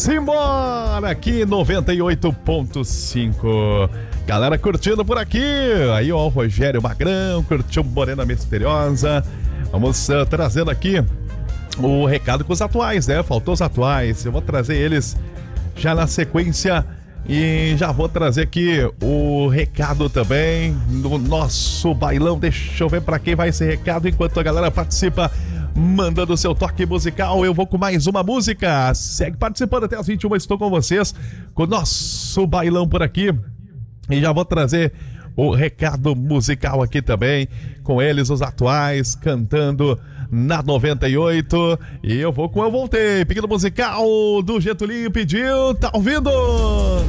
Simbora aqui 98.5. Galera curtindo por aqui. Aí, ó, o Rogério Magrão curtiu Morena Misteriosa. Vamos trazendo aqui o recado com os atuais, né? Faltou os atuais. Eu vou trazer eles já na sequência. E já vou trazer aqui o recado também no nosso bailão. Deixa eu ver pra quem vai esse recado enquanto a galera participa, mandando o seu toque musical. Eu vou com mais uma música. Segue participando até as 21. Estou com vocês com o nosso bailão por aqui. E já vou trazer o recado musical aqui também, com eles, os atuais, cantando na 98. E eu vou com Eu Voltei. Pedido musical do Getulinho pediu. Tá ouvindo?